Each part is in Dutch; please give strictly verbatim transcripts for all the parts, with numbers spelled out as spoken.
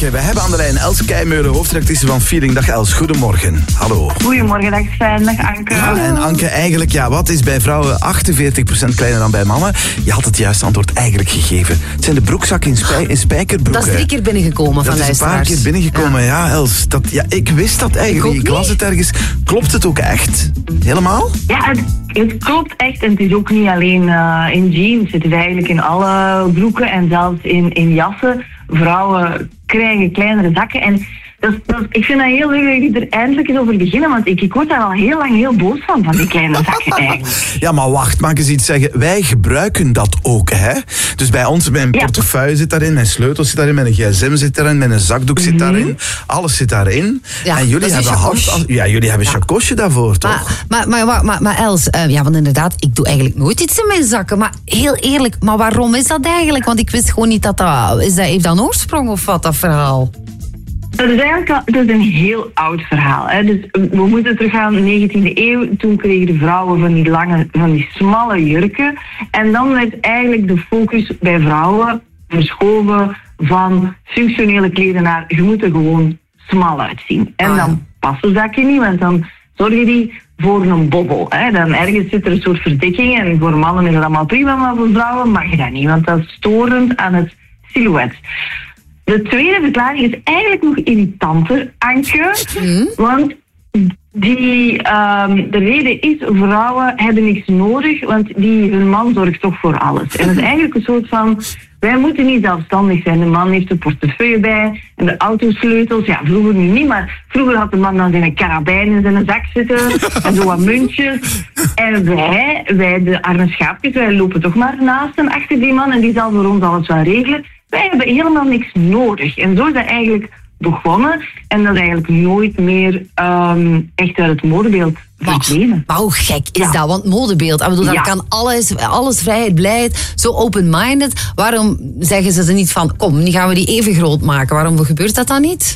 Oké, we hebben aan de lijn Els Keimeulen, hoofdredactrice van Feeling. Dag Els, goedemorgen. Hallo. Goedemorgen, dag Sven, dag Anke. Ja, en Anke, eigenlijk, ja, wat is bij vrouwen achtenveertig procent kleiner dan bij mannen? Je had het juiste antwoord eigenlijk gegeven. Het zijn de broekzakken in, spij- in spijkerbroeken. Dat is drie keer binnengekomen van luisteraars. Dat is een paar keer binnengekomen, ja, ja Els. Dat, ja, ik wist dat eigenlijk. Ik, ik las het ergens. Klopt het ook echt? Helemaal? Ja, het, het klopt echt. En het is ook niet alleen uh, in jeans. Het is eigenlijk in alle broeken en zelfs in, in jassen. Vrouwen krijgen kleinere zakken. En dat, dat, ik vind dat heel leuk dat jullie er eindelijk eens over beginnen. Want ik, ik word daar al heel lang heel boos van, van die kleine zakken eigenlijk. Ja, maar wacht, mag ik eens iets zeggen? Wij gebruiken dat ook, hè? Dus bij ons, mijn Ja. portefeuille zit daarin, mijn sleutel zit daarin, mijn gsm zit daarin, mijn zakdoek zit daarin. Alles zit daarin. Ja, en dat jullie is hebben een hand, chakosje. ja, jullie hebben een chakosje daarvoor, toch? Maar, maar, maar, maar, maar Els, uh, ja, want inderdaad, ik doe eigenlijk nooit iets in mijn zakken. Maar heel eerlijk, maar waarom is dat eigenlijk? Want ik wist gewoon niet dat dat... Is dat heeft dat een oorsprong of wat, dat verhaal? Dat is eigenlijk al, dat is een heel oud verhaal. Hè. Dus we moeten teruggaan in de negentiende eeuw. Toen kregen de vrouwen van die lange, van die smalle jurken. En dan werd eigenlijk de focus bij vrouwen verschoven van functionele kleden naar je moet er gewoon smal uitzien. En Ah, ja. dan passen zakken niet, want dan zorgen die voor een bobbel. Hè. Dan ergens zit er een soort verdikking en voor mannen is dat allemaal prima, maar voor vrouwen mag je dat niet, want dat is storend aan het silhouet. De tweede verklaring is eigenlijk nog irritanter, Anke. Mm. Want die, um, de reden is, vrouwen hebben niks nodig, want die, hun man zorgt toch voor alles. En dat is eigenlijk een soort van, wij moeten niet zelfstandig zijn. De man heeft de portefeuille bij en de autosleutels. Ja, vroeger nu niet, maar vroeger had de man dan zijn karabijn in zijn zak zitten en zo wat muntjes. En wij, wij de arme schaapjes, wij lopen toch maar naast en achter die man en die zal voor ons alles wel regelen. Wij hebben helemaal niks nodig. En zo is dat eigenlijk begonnen. En dat eigenlijk nooit meer um, echt uit het modebeeld verdwenen. Maar hoe gek is Ja. dat? Want modebeeld, ik bedoel, dat Ja. kan alles, alles vrijheid, blijheid, zo open-minded. Waarom zeggen ze er niet van, kom, nu gaan we die even groot maken? Waarom gebeurt dat dan niet?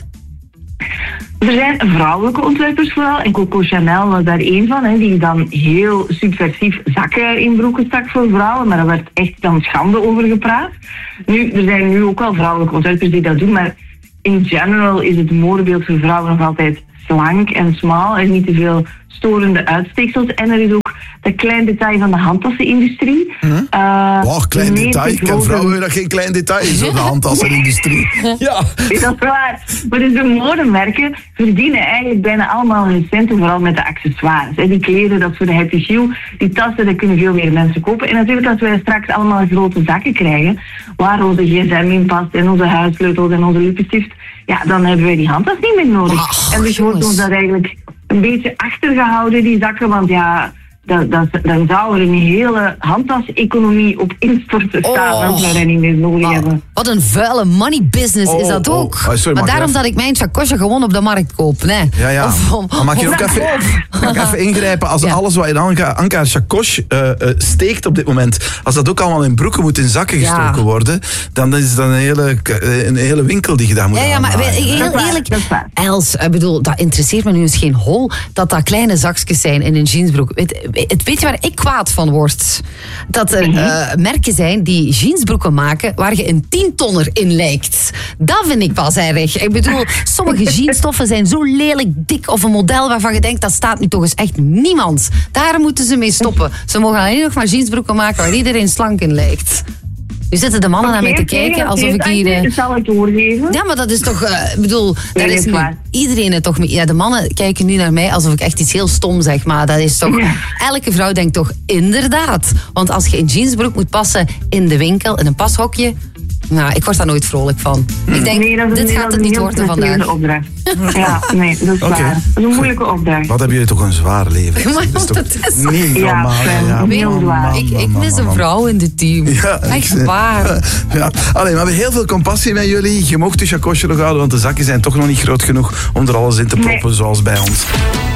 Er zijn vrouwelijke ontwerpers vooral. En Coco Chanel was daar één van. Hè, die dan heel subversief zakken in broeken stak voor vrouwen. Maar daar werd echt dan schande over gepraat. Nu, er zijn nu ook wel vrouwelijke ontwerpers die dat doen. Maar in general is het modebeeld voor vrouwen nog altijd slank en smal. En niet te veel storende uitsteeksels. En er is ook dat klein detail van de handtassenindustrie. Hm? Uh, Wow, klein meer detail. Ik ken gevlogen- vrouwen dat geen klein detail is op de handtassenindustrie. Ja. Nee, dat is waar. Maar dus de modemerken verdienen eigenlijk bijna allemaal hun centen, vooral met de accessoires. Hè. Die kleren, dat is voor de happy few. Die tassen, dat kunnen veel meer mensen kopen. En natuurlijk als wij straks allemaal grote zakken krijgen, waar onze gsm in past en onze huissleutels en onze lippenstift, ja, dan hebben wij die handtas niet meer nodig. Ach, en dus wordt jongens. ons dat eigenlijk een beetje achtergehouden, die zakken, want ja... Dat, dat, dan zou er een hele handtas-economie op instorten staan Oh. als wij dat niet meer nodig Oh, hebben. wat een vuile money business is Oh, dat oh. ook. Oh, sorry, mag maar ik daarom even- dat ik mijn chakosje gewoon op de markt koop. Nee. Ja, ja. Of om- Maar mag je of- ook even, mag ik even ingrijpen? Als Ja. alles wat in Anka, Anka Chakos uh, uh, steekt op dit moment, als dat ook allemaal in broeken moet in zakken Ja. gestoken worden, dan is dat een hele, een hele winkel die je daar moet Ja, ja, maar aandraaien, hè? heel Dat is waar, eerlijk, dat is waar. Els, ik bedoel, dat interesseert me nu eens geen hol dat dat kleine zakjes zijn in een jeansbroek. Weet, weet, weet je waar ik kwaad van word? Dat er uh, merken zijn die jeansbroeken maken waar je een tientonner in lijkt. Dat vind ik pas erg. Ik bedoel, sommige jeansstoffen zijn zo lelijk dik of een model waarvan je denkt, dat staat nu toch eens echt niemand. Daar moeten ze mee stoppen. Ze mogen alleen nog maar jeansbroeken maken waar iedereen slank in lijkt. Nu zitten de mannen naar mij te Oké, kijken oké, alsof ik dat hier... is- eh, dat zal ik doorgeven. Ja, maar dat is toch... eh, Ik bedoel, daar Nee, is dat is nu waar. iedereen het toch mee... Ja, de mannen kijken nu naar mij alsof ik echt iets heel stom zeg. Maar dat is toch... Ja. Elke vrouw denkt toch inderdaad. Want als je in jeansbroek moet passen in de winkel, in een pashokje... Nou, ik word daar nooit vrolijk van. Ik denk, Nee, dat is dit een, gaat dat het is een niet heel worden stresserende vandaag. opdracht. Ja, nee, dat is Oké. waar. Dat is een moeilijke opdracht. Wat hebben jullie toch een zwaar leven? Maar Dat is toch dat is- niet Ja, normaal. Sven, ja, heel man, zwaar. man, Ik, ik man, mis man, een man. vrouw in het team. Ja, Echt ik- waar. Ja. Allee, maar we hebben heel veel compassie met jullie. Je mocht je chakosje nog houden, want de zakken zijn toch nog niet groot genoeg om er alles in te proppen, Nee. zoals bij ons.